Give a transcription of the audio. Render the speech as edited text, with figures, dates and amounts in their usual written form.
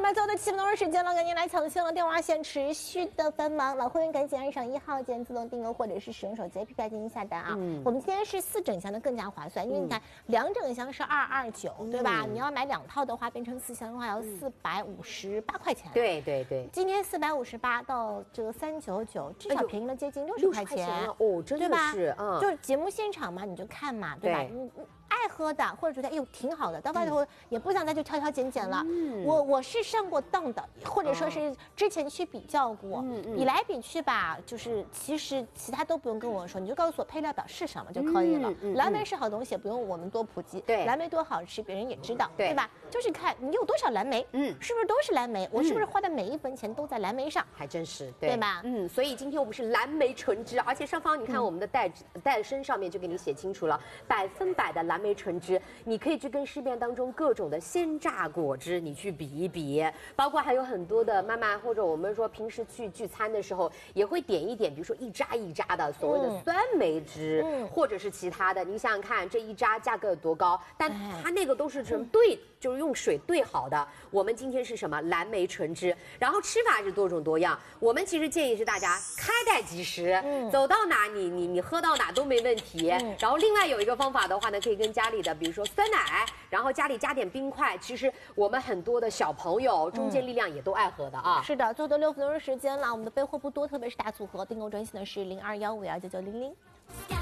们，最后的7分钟时间了，赶紧来抢线了！电话线持续的繁忙，老会员赶紧按上1号键自动订购，或者是使用手机 APP 进行下单啊。我们今天是4整箱的更加划算，因为你看2整箱是229，对吧？你要买2套的话，变成4箱的话要458块钱。 对对对， 今天458到这个399，至少便宜了接近60块钱哦，真的是， 就是节目现场嘛，你就看嘛，对吧？你爱喝的，或者觉得哎呦挺好的，到外头也不想再去挑挑拣拣了。我是上过当的，或者说是之前去比较过，比来比去吧，就是其实其他都不用跟我说，你就告诉我配料表是什么就可以了。蓝莓是好东西，也不用我们多普及。 对， 蓝莓多好吃，别人也知道，对吧？就是看你有多少蓝莓，是不是都是蓝莓？我是不是花的每一分钱都在蓝莓上？ 还真是， 对吧？ 所以今天我们是蓝莓纯汁，而且上方你看我们的袋身上面就给你写清楚了，100%的蓝莓纯汁，你可以去跟市面当中各种的鲜榨果汁你去比一比，包括还有很多的妈妈或者我们说平时去聚餐的时候也会点一点，比如说一扎一扎的所谓的酸梅汁，或者是其他的，你想想看这一扎价格有多高，但它那个都是成兑，就是用水兑好的。我们今天是什么蓝莓纯汁，然后吃法是多种多样。我们其实建议是大家开袋即食，走到哪你喝到哪都没问题。然后另外有一个方法的话呢，可以跟家里的比如说酸奶，然后家里加点冰块，其实我们很多的小朋友中坚力量也都爱喝的啊。 是的，最后的6分钟时间了，我们的备货不多，特别是大组合，订购专线的是0215199900。